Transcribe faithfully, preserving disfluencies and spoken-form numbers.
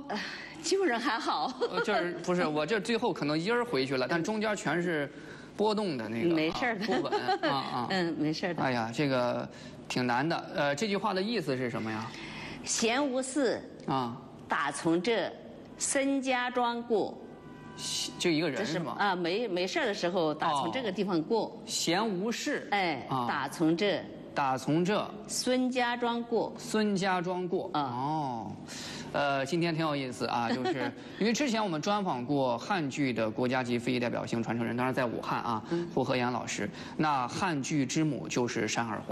呃基本上还好。 就是不是我这最后可能音儿回去了，但中间全是波动的那个， 没事的， 不稳啊啊。 嗯，没事的。 哎呀，这个挺难的。呃，这句话的意思是什么呀？ 闲无事啊， 打从这孙家庄过。 就一个人是吗？ 啊，没没事的时候打从这个地方过。 闲无事。 哎，打从这。 打从这孙家庄过。 孙家庄过。哦。呃，今天挺有意思啊，就是因为之前我们专访过汉剧的国家级非遗代表性传承人，当然在武汉啊，胡和岩老师。那汉剧之母就是单儿华。